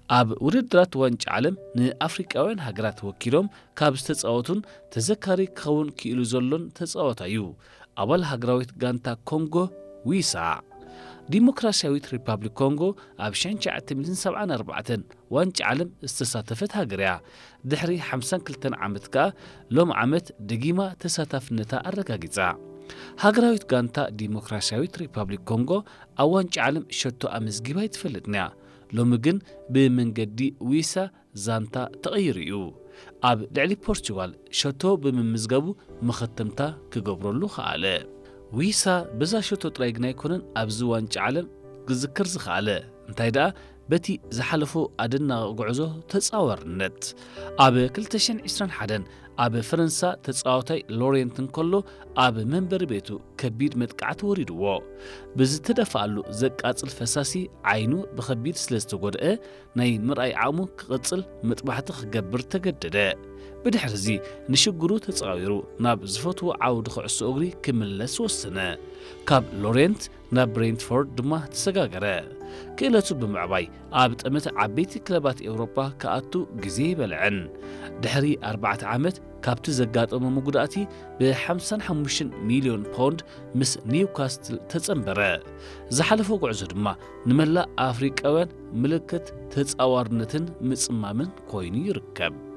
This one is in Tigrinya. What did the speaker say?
ኣብ ውድድራት ዋንጫ ዓለም ንኣፍሪቃውያን ሃገራት ወኪሎም ካብ ዝተጻወቱን ተዘካሪ ክኸውን ክኢሉ ዘሎን ተጻዋታዩ ኣባል ሃገራዊት ጋንታ ኮንጎ ዊሳ ዲሞክራሲያዊት ሪፐብሊክ ኮንጎ ኣብ 1974 ዋንጫ ዓለም ዝተሳተፈት ሃገርያ ድሕሪ 52 ዓመት ከኣ ሎም ዓመት ደጊማ ተሳታፍነታ ኣረጋጊጻ ሃገራዊት ጋንታ ዲሞክራሲያዊት ሪፐብሊክ ኮንጎ ኣብ ዋንጫ ዓለም ሸቶ ኣመዝጊባ ይትፈልጥና ሎሚ ግን ብመንገዲ ዊሳ ዛንታ ተቐይሩ እዩ ኣብ ልዕሊ ፖርቹጋል ሸቶ ብምምዝገቡ መኸተምታ ክገብረሉ ኸኣለ ዊሳ በዛ ሸቶ ጥራይ ግን ኣይኮነን ኣብዚ ዋንጫ ዓለም ክዝክር ዝኸኣለ እንታይ ደኣ በቲ ዝሓለፎ ኣደናቂ ጉዕዞ ተጻዋርነት ኣብ 2021 ኣብ ፈረንሳ ተጻዋታይ ሎሬንት እንከሎ ኣብ መንበሪ ቤቱ ከቢድ መጥቃዕቲ ወሪድዎ ብዝተደፋኣሉ ዘቃጽል ፈሳሲ ዓይኑ ብኸቢድ ስለዝተጎድአ ናይ ምርኣይ ዓቕሙ ክቕጽል መጥባሕቲ ክገብር ተገደደ ብድሕሪዚ ንሽግሩ ተጻዊሩ ናብ ዝፈትዎ ዓውዲ ኩዕሶ እግሪ ክምለስ ወሰነ ካብ ሎሬንት ናብ ብሬንትፎርድ ድማ ተሰጋገረ ክእለቱ ብምዕባይ ኣብ ጠመት ዓበይቲ ክለባት ኤውሮፓ ከኣቱ ግዜ ይበልዕን ድሕሪ 4 ዓመት ካብቲ ዘጋጠመ መጉዳእቲ ብ55 ሚልዮን ፓውንድ ምስ ኒውካስትል ተጸንበረ ዝሓለፈ ጉዕዞ ድማ ንመላእ ኣፍሪቃውያን ምልክት ተጻዋርነትን ምጽማምን ኮይኑ ይርከብ